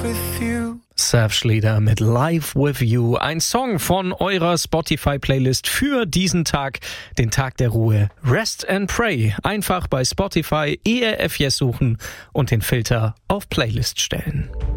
with you. Surfschleder mit Live With You, ein Song von eurer Spotify-Playlist für diesen Tag, den Tag der Ruhe. Rest and Pray. Einfach bei Spotify ERF Yes suchen und den Filter auf Playlist stellen.